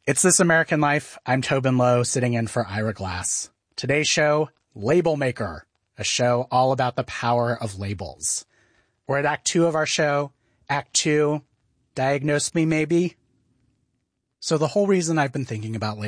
It's This American Life. I'm Tobin Lowe, sitting in for Ira Glass. Today's show, Label Maker, a show all about the power of labels. We're at Act 2 of our show. Act 2, diagnose me maybe. So the whole reason I've been thinking about